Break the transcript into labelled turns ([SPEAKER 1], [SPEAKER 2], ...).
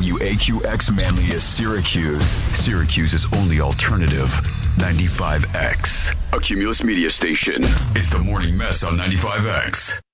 [SPEAKER 1] WAQX Manly is Syracuse. Syracuse's only alternative. 95X. A Cumulus media station. It's the Morning Mess on 95X.